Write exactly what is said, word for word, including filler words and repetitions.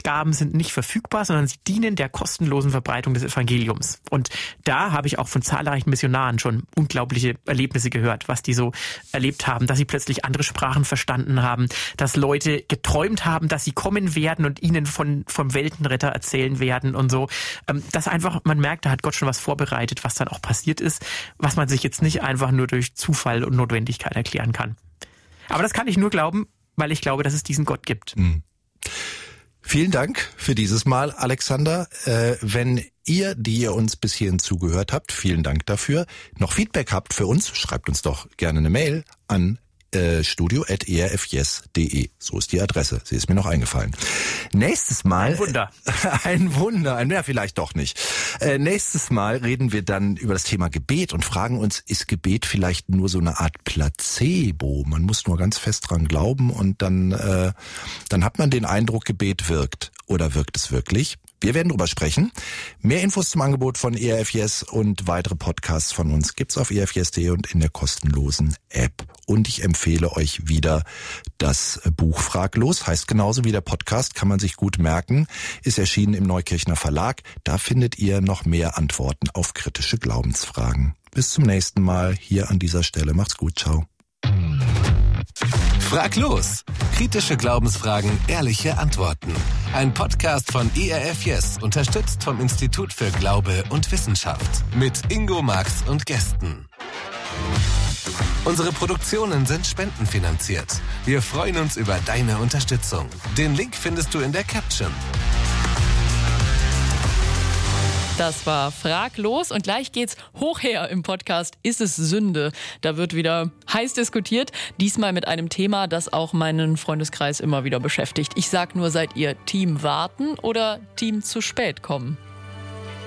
Ausgaben sind nicht verfügbar, sondern sie dienen der kostenlosen Verbreitung des Evangeliums. Und da habe ich auch von zahlreichen Missionaren schon unglaubliche Erlebnisse gehört, was die so erlebt haben, dass sie plötzlich andere Sprachen verstanden haben, dass Leute geträumt haben, dass sie kommen werden und ihnen von vom Weltenretter erzählen werden und so. Dass einfach, man merkt, da hat Gott schon was vorbereitet, was dann auch passiert ist, was man sich jetzt nicht einfach nur durch Zufall und Notwendigkeit erklären kann. Aber das kann ich nur glauben, weil ich glaube, dass es diesen Gott gibt. Mhm. Vielen Dank für dieses Mal, Alexander. Äh, wenn ihr, die ihr uns bis hierhin zugehört habt, vielen Dank dafür, noch Feedback habt für uns, schreibt uns doch gerne eine Mail an äh, studio at e r f yes punkt d e. So ist die Adresse. Sie ist mir noch eingefallen. Nächstes Mal... Ein Wunder. Ein Wunder. Ein, ja, vielleicht doch nicht. Äh, nächstes Mal reden wir dann über das Thema Gebet und fragen uns, ist Gebet vielleicht nur so eine Art Placebo? Man muss nur ganz fest dran glauben und dann, äh, dann hat man den Eindruck, Gebet wirkt. Oder wirkt es wirklich? Wir werden drüber sprechen. Mehr Infos zum Angebot von E R F Yes und weitere Podcasts von uns gibt's auf e r f yes punkt d e und in der kostenlosen App. Und ich empfehle euch wieder das Buch Fraglos, heißt genauso wie der Podcast, kann man sich gut merken, ist erschienen im Neukirchner Verlag. Da findet ihr noch mehr Antworten auf kritische Glaubensfragen. Bis zum nächsten Mal hier an dieser Stelle. Macht's gut, ciao. Frag los! Kritische Glaubensfragen, ehrliche Antworten. Ein Podcast von E R F Yes, unterstützt vom Institut für Glaube und Wissenschaft. Mit Ingo Marx und Gästen. Unsere Produktionen sind spendenfinanziert. Wir freuen uns über deine Unterstützung. Den Link findest du in der Caption. Das war Fraglos und gleich geht's hoch her im Podcast Ist es Sünde? Da wird wieder heiß diskutiert, diesmal mit einem Thema, das auch meinen Freundeskreis immer wieder beschäftigt. Ich sag nur, seid ihr Team warten oder Team zu spät kommen?